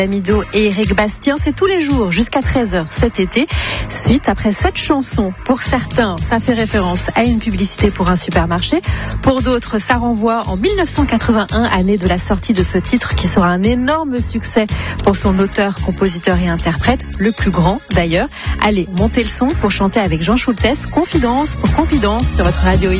Amido et Éric Bastien, c'est tous les jours jusqu'à 13h cet été. Suite après cette chanson, pour certains, ça fait référence à une publicité pour un supermarché. Pour d'autres, ça renvoie en 1981, année de la sortie de ce titre qui sera un énorme succès pour son auteur, compositeur et interprète, le plus grand d'ailleurs. Allez, montez le son pour chanter avec Jean Schultes, Confidence pour Confidence sur votre radio.